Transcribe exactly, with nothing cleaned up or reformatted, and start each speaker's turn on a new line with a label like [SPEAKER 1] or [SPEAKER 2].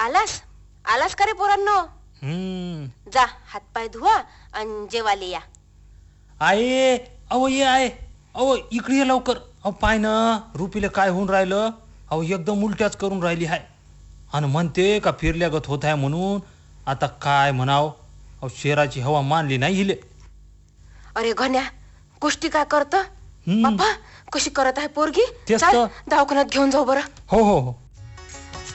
[SPEAKER 1] आलास आलास का रे पोरांनो?
[SPEAKER 2] हम्म
[SPEAKER 1] जा हातपाय धुवा आणि जेवाले या.
[SPEAKER 2] आहे. अहो ये आहे. अहो इकडे ये लवकर. अहो पाय ना रुपीला काय होऊन राहिलं. अहो एकदम उलट्याच करून राहिली हाय आणि म्हणते का फिरल्यागत होत आहे म्हणून. आता काय म्हणाव. अहो शेराची हवा मानली नाही हिले.
[SPEAKER 1] अरे घन्या गोष्टी काय करत
[SPEAKER 2] हम्म.
[SPEAKER 1] बाप्पा? कशी करत आहे पोरगी?
[SPEAKER 2] तेच
[SPEAKER 1] चल
[SPEAKER 2] तर.
[SPEAKER 1] दवाखान्यात घेऊन जाऊ बरं.
[SPEAKER 2] हो हो हो